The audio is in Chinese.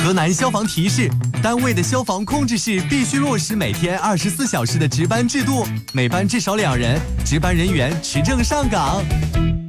河南消防提示：单位的消防控制室必须落实每天24小时的值班制度，每班至少2人，值班人员持证上岗。